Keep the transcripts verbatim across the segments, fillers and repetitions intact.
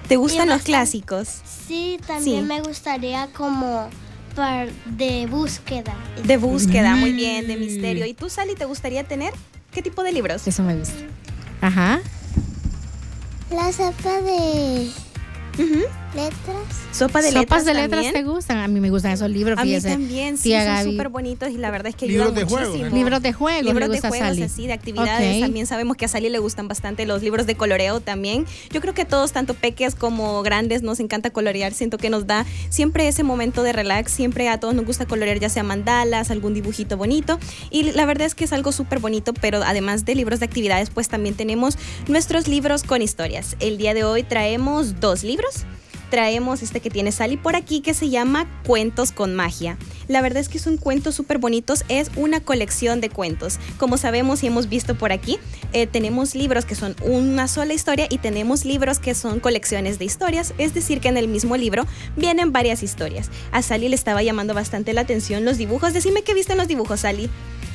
¿Te gustan los bastante, clásicos? Sí, también Sí. me gustaría como par de búsqueda. De búsqueda, Mm. muy bien, de misterio. ¿Y tú, Sally, te gustaría tener qué tipo de libros? Eso me gusta. Ajá. La sopa de Ujú. letras. Sopa de ¿Sopas letras de letras también. te gustan? A mí me gustan esos libros, A mí fíjese. también, sí, tía son Gaby. súper bonitos y la verdad es que Libros ayudan de juegos, muchísimo. ¿no? Libros de juegos, Libros le de gusta a juegos Sally. así, de actividades. Ok. También sabemos que a Sally le gustan bastante los libros de coloreo también. Yo creo que a todos, tanto peques como grandes, nos encanta colorear. Siento que nos da siempre ese momento de relax. Siempre a todos nos gusta colorear, ya sea mandalas, algún dibujito bonito. Y la verdad es que es algo súper bonito, pero además de libros de actividades, pues también tenemos nuestros libros con historias. El día de hoy traemos dos libros. Traemos este que tiene Sally por aquí, que se llama Cuentos con Magia. La verdad es que son cuentos súper bonitos, es una colección de cuentos. Como sabemos y hemos visto por aquí, eh, tenemos libros que son una sola historia y tenemos libros que son colecciones de historias, es decir que en el mismo libro vienen varias historias. A Sally le estaba llamando bastante la atención los dibujos. Decime qué viste en los dibujos, Sally.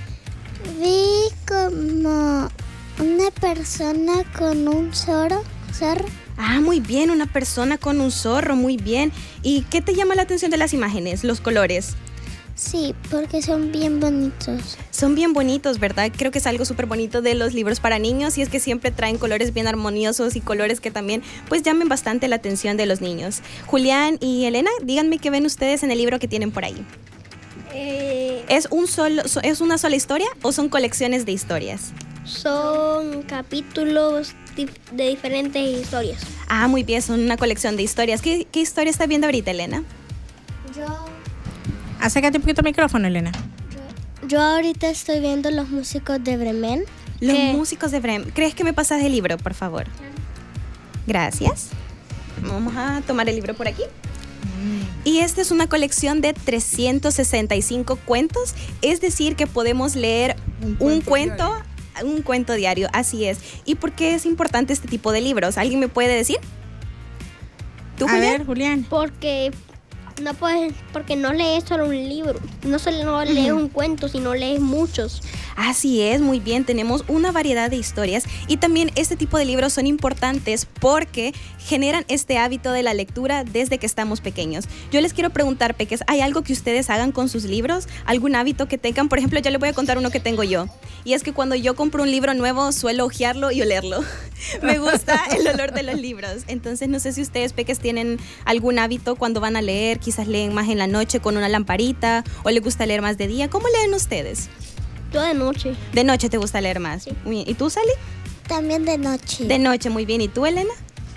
Vi como una persona con un zorro. zorro. Ah, muy bien, una persona con un zorro, muy bien. ¿Y qué te llama la atención de las imágenes, los colores? Sí, porque son bien bonitos. Son bien bonitos, ¿verdad? Creo que es algo súper bonito de los libros para niños y es que siempre traen colores bien armoniosos y colores que también pues llamen bastante la atención de los niños. Julián y Elena, díganme qué ven ustedes en el libro que tienen por ahí. Eh, ¿Es, un solo, ¿Es una sola historia o son colecciones de historias? son capítulos dif- de diferentes historias. Ah, muy bien, son una colección de historias. ¿Qué, qué historia está viendo ahorita, Elena? Yo, Acércate un poquito al micrófono, Elena. yo ahorita estoy viendo los músicos de Bremen. Los ¿Qué? músicos de Bremen. ¿Crees que me pasas el libro, por favor? Gracias. Vamos a tomar el libro por aquí. Y esta es una colección de trescientos sesenta y cinco cuentos, es decir, que podemos leer Un un cuento cuento, un cuento diario, así es. ¿Y por qué es importante este tipo de libros? ¿Alguien me puede decir? ¿Tú, A Julián? ver, Julián. Porque no puedes, porque no lees solo un libro, no solo lees un cuento, sino lees muchos. Así es, muy bien, tenemos una variedad de historias y también este tipo de libros son importantes porque generan este hábito de la lectura desde que estamos pequeños. Yo les quiero preguntar, peques, ¿hay algo que ustedes hagan con sus libros? ¿Algún hábito que tengan? Por ejemplo, yo les voy a contar uno que tengo yo. Y es que cuando yo compro un libro nuevo, suelo hojearlo y olerlo. Me gusta el olor de los libros. Entonces, no sé si ustedes, peques, tienen algún hábito cuando van a leer. Quizás leen más en la noche con una lamparita o les gusta leer más de día. ¿Cómo leen ustedes? Yo de noche. De noche te gusta leer más. Sí. Muy bien. ¿Y tú, Sally? También de noche. De noche, muy bien. ¿Y tú, Elena?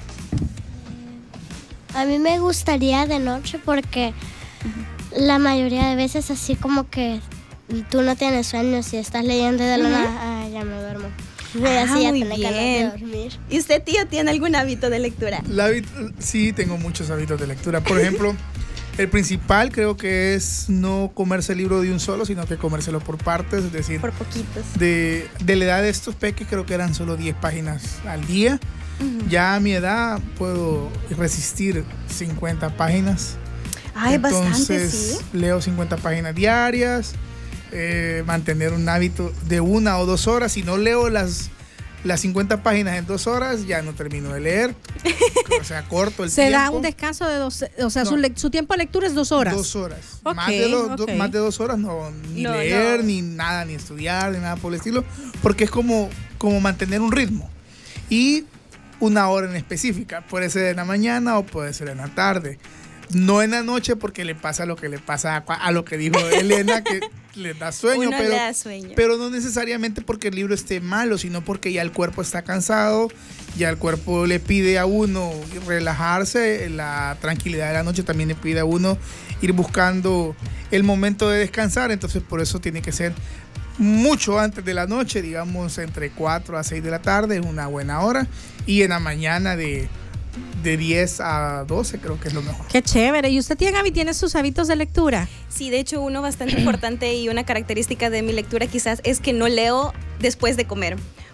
A mí me gustaría de noche porque la mayoría de veces así como que tú no tienes sueño si estás leyendo de la Ujú. nada, ah, ya me duermo. Y Ah, así ya muy tenés ganas de bien. dormir. ¿Y usted, tío, tiene algún hábito de lectura? La habit- sí, tengo muchos hábitos de lectura. Por ejemplo, el principal creo que es no comerse el libro de un solo, sino que comérselo por partes, es decir, Por poquitos. de, de la edad de estos peques creo que eran solo diez páginas al día. Ya a mi edad puedo resistir cincuenta páginas. Ay, bastante, Entonces sí. leo cincuenta páginas diarias, eh, mantener un hábito de una o dos horas. Si no leo las, las cincuenta páginas en dos horas, ya no termino de leer. O sea, corto el Se tiempo. da un descanso de dos, o sea, No. su, lec- su tiempo de lectura es dos horas. Dos horas. Ok, más, de do- do- ok. más de dos horas no, ni No, leer, no. ni nada, ni estudiar, ni nada por el estilo. Porque es como, como mantener un ritmo. Y una hora en específica. Puede ser en la mañana o puede ser en la tarde. No en la noche porque le pasa lo que le pasa a, a lo que dijo Elena, que le da sueño. Uno pero, le da sueño. pero no necesariamente porque el libro esté malo, sino porque ya el cuerpo está cansado, ya el cuerpo le pide a uno relajarse, la tranquilidad de la noche también le pide a uno ir buscando el momento de descansar, entonces por eso tiene que ser mucho antes de la noche, digamos entre cuatro a seis de la tarde, es una buena hora, y en la mañana de, de diez a doce creo que es lo mejor. Qué chévere. ¿Y usted, tía Gaby, tiene sus hábitos de lectura? Sí, de hecho, uno bastante importante y una característica de mi lectura quizás es que no leo después de comer.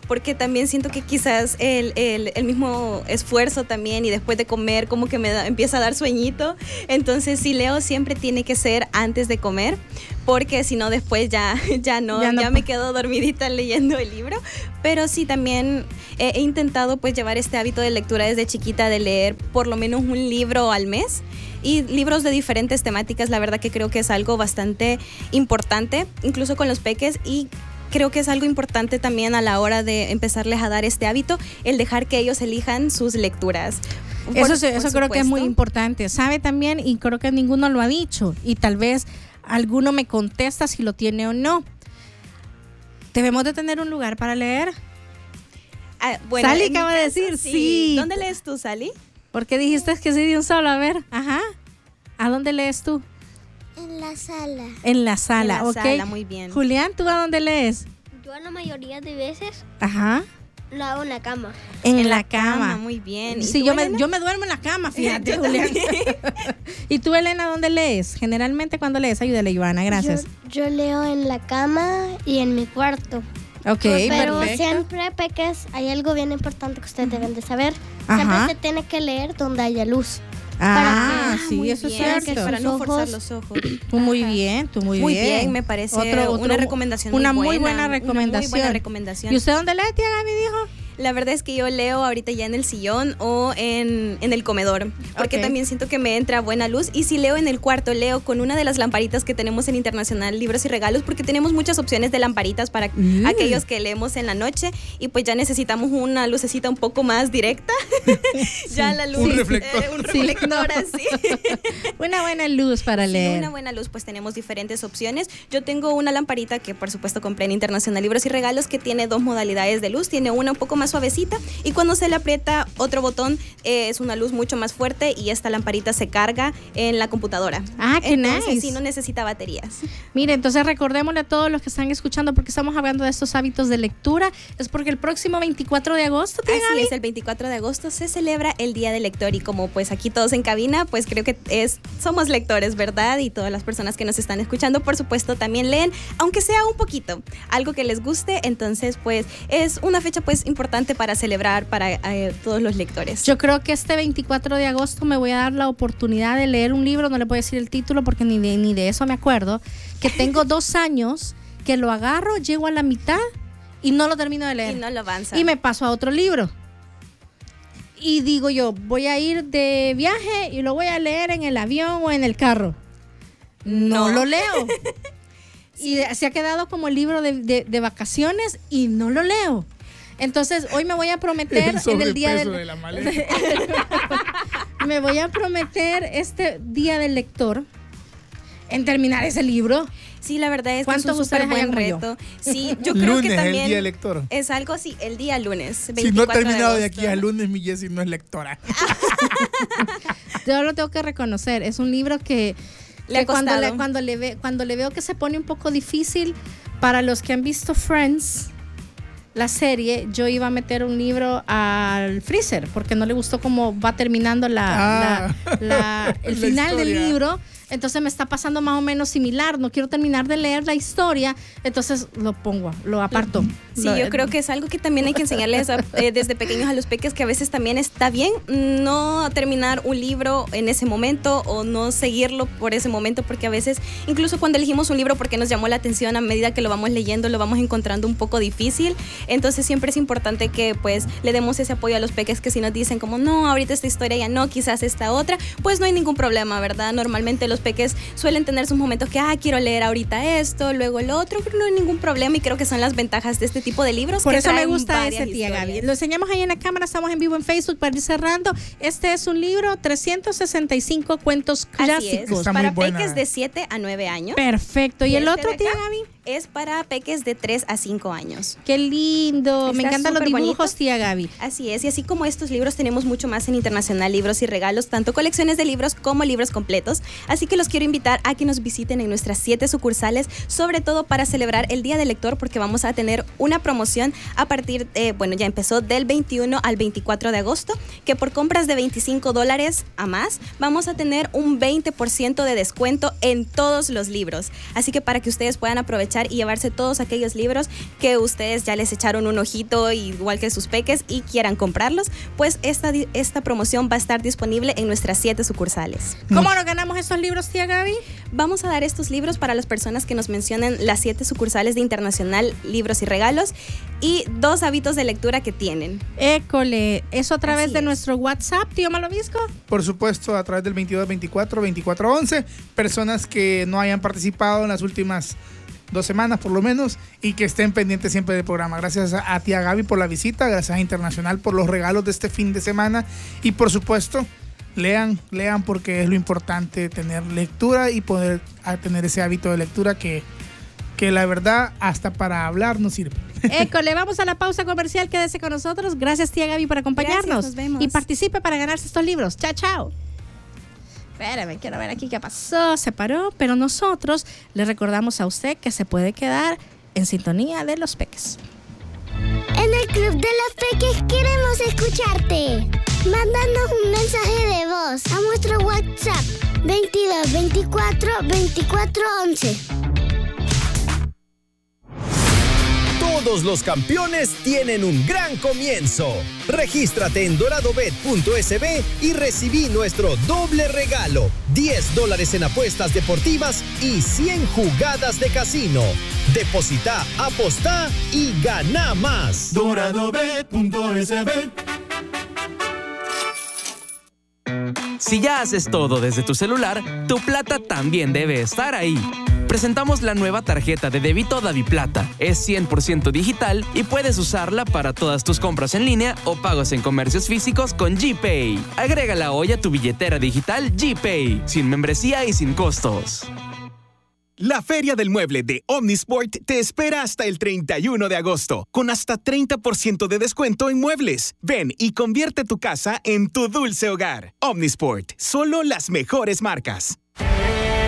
porque también siento que quizás el, el, el mismo esfuerzo también y después de comer como que me da, empieza a dar sueñito. Entonces si leo siempre tiene que ser antes de comer, porque si no después ya, ya, no, ya, no, ya me quedo dormidita leyendo el libro. Pero sí también he, he intentado pues llevar este hábito de lectura desde chiquita, de leer por lo menos un libro al mes. Y libros de diferentes temáticas, la verdad que creo que es algo bastante importante, incluso con los peques, y creo que es algo importante también a la hora de empezarles a dar este hábito, el dejar que ellos elijan sus lecturas. Por, eso eso por creo que es muy supuesto. importante, sabe también, y creo que ninguno lo ha dicho, y tal vez alguno me contesta si lo tiene o no. ¿Debemos de tener un lugar para leer? Ah, bueno, Sally en mi acaba de caso, decir, sí. ¿Dónde lees tú, Sally? ¿Por qué dijiste que sí de un solo? A ver, ajá. ¿A dónde lees tú? En la sala. En la sala, En la ok. sala, muy bien. Julián, ¿tú a dónde lees? Yo la mayoría de veces Ajá. lo hago en la cama. En, en la, la cama. cama. Muy bien. Sí, yo me, yo me duermo en la cama, fíjate, Julián. ¿Y tú, Elena, dónde lees? Generalmente, ¿cuándo lees? Ayúdale, Ivana, gracias. Yo, yo leo en la cama y en mi cuarto. Ok, pero perfecto. siempre, peques, hay algo bien importante que ustedes deben de saber. Ajá. Siempre se tiene que leer donde haya luz. Ah, que, sí, muy eso bien, es cierto. Para no Sus forzar ojos. los ojos. Tú muy bien, tú muy, Muy bien. bien, me parece Otro- otro- una recomendación una muy muy buena. buena recomendación. Una muy buena recomendación. ¿Y usted dónde lee, tía Gaby, dijo? La verdad es que yo leo ahorita ya en el sillón o en, en el comedor, porque Ok. también siento que me entra buena luz. Y si leo en el cuarto, leo con una de las lamparitas que tenemos en Internacional Libros y Regalos, porque tenemos muchas opciones de lamparitas para Mm. aquellos que leemos en la noche y pues ya necesitamos una lucecita un poco más directa. Ya la luz. Un reflector. eh, un Sí, reflector, no. así. Una buena luz para Sí, leer. una buena luz, pues tenemos diferentes opciones. Yo tengo una lamparita que por supuesto compré en Internacional Libros y Regalos, que tiene dos modalidades de luz. Tiene una un poco más suavecita y cuando se le aprieta otro botón eh, es una luz mucho más fuerte y esta lamparita se carga en la computadora. Ah, qué Entonces, nice. sí, no necesita baterías. Mire, entonces recordémosle a todos los que están escuchando, porque estamos hablando de estos hábitos de lectura, es porque el próximo veinticuatro de agosto, tía Así Gaby, es, el veinticuatro de agosto se celebra el Día del Lector y como pues aquí todos en cabina, pues creo que es somos lectores, ¿verdad? Y todas las personas que nos están escuchando, por supuesto, también leen, aunque sea un poquito, algo que les guste. Entonces, pues es una fecha pues importante para celebrar para eh, todos los lectores. yo creo que este veinticuatro de agosto me voy a dar la oportunidad de leer un libro, no le voy a decir el título porque ni de, ni de eso me acuerdo, que tengo dos años, que lo agarro, llego a la mitad y no lo termino de leer. Y no lo avanza. Y me paso a otro libro. Y digo yo, voy a ir de viaje y lo voy a leer en el avión o en el carro. No, No. lo leo. Y se ha quedado como el libro de, de- de vacaciones y no lo leo. Entonces, hoy me voy a prometer El en el día sobrepeso del, de la maleta. me voy a prometer este día del lector en terminar ese libro. Sí, la verdad es que es ¿Cuántos un súper ustedes hay buen como yo? reto. Sí, yo creo Lunes, que también el día lector. es algo así, el día lunes. Si no he veinticuatro terminado de, agosto. aquí al lunes, mi Jessie no es lectora. Yo lo tengo que reconocer, es un libro que, Le ha que cuando, costado. le, cuando, le ve, cuando le veo que se pone un poco difícil, para los que han visto Friends, la serie, yo iba a meter un libro al freezer porque no le gustó cómo va terminando la, Ah. la- la- el La final del historia. libro. Entonces me está pasando más o menos similar. No quiero terminar de leer la historia, entonces lo pongo, lo aparto. Sí, Lo- yo creo que es algo que también hay que enseñarles a- eh, desde pequeños a los peques, que a veces también está bien no terminar un libro en ese momento o no seguirlo por ese momento, porque a veces, incluso cuando elegimos un libro porque nos llamó la atención, a medida que lo vamos leyendo, lo vamos encontrando un poco difícil. Entonces siempre es importante que pues le demos ese apoyo a los peques, que si nos dicen como no, ahorita esta historia ya no, quizás esta otra, pues no hay ningún problema, ¿verdad? Normalmente los peques suelen tener sus momentos que, ah, quiero leer ahorita esto, luego lo otro, pero no hay ningún problema y creo que son las ventajas de este tipo de libros. Por que eso me traen gusta varias ese, tía historias. Gaby. Lo enseñamos ahí en la cámara, estamos en vivo en Facebook para ir cerrando. Este es un libro, trescientos sesenta y cinco cuentos Así es, clásicos. Está muy para buena. peques de siete a nueve años. Perfecto. ¿Y, ¿Y el este otro, de tía acá? Gaby? Es para peques de tres a cinco años. Qué lindo. Me Está encantan los súper dibujos, bonito. tía Gaby. Así es, y así como estos libros tenemos mucho más en Internacional Libros y Regalos, tanto colecciones de libros como libros completos. Así que los quiero invitar a que nos visiten en nuestras siete sucursales, sobre todo para celebrar el Día del Lector, porque vamos a tener una promoción a partir, de, bueno, ya empezó del veintiuno al veinticuatro de agosto, que por compras de veinticinco dólares a más, vamos a tener un veinte por ciento de descuento en todos los libros. Así que para que ustedes puedan aprovechar aprovechar y llevarse todos aquellos libros que ustedes ya les echaron un ojito, igual que sus peques, y quieran comprarlos, pues esta, esta promoción va a estar disponible en nuestras siete sucursales. ¿Cómo nos ganamos esos libros, tía Gaby? Vamos a dar estos libros para las personas que nos mencionen las siete sucursales de Internacional Libros y Regalos y dos hábitos de lectura que tienen. École, ¿eso a través Así de es. nuestro WhatsApp, tío Malvavisco? Por supuesto, a través del veintidós veinticuatro veinticuatro once, personas que no hayan participado en las últimas dos semanas por lo menos y que estén pendientes siempre del programa. Gracias a, a tía Gaby por la visita, gracias a Internacional por los regalos de este fin de semana y por supuesto, lean, lean porque es lo importante, tener lectura y poder tener ese hábito de lectura que, que la verdad hasta para hablar nos sirve. École, vamos a la pausa comercial, quédese con nosotros. Gracias, tía Gaby, por acompañarnos. Gracias, nos vemos. Y participe para ganarse estos libros. Chao, chao. Espérame, quiero ver aquí qué pasó. Se paró, pero nosotros le recordamos a usted que se puede quedar en sintonía de Los Peques. En el Club de los Peques queremos escucharte. Mándanos un mensaje de voz a nuestro WhatsApp veintidós veinticuatro veinticuatro once. Todos los campeones tienen un gran comienzo. Regístrate en doradobet punto es be y recibí nuestro doble regalo. diez dólares en apuestas deportivas y cien jugadas de casino. Deposita, apostá y gana más. doradobet punto es be. Si ya haces todo desde tu celular, tu plata también debe estar ahí. Presentamos la nueva tarjeta de débito DaviPlata. Es cien por ciento digital y puedes usarla para todas tus compras en línea o pagos en comercios físicos con GPay. Agrégala hoy a tu billetera digital GPay, sin membresía y sin costos. La Feria del Mueble de Omnisport te espera hasta el treinta y uno de agosto, con hasta treinta por ciento de descuento en muebles. Ven y convierte tu casa en tu dulce hogar. Omnisport, solo las mejores marcas.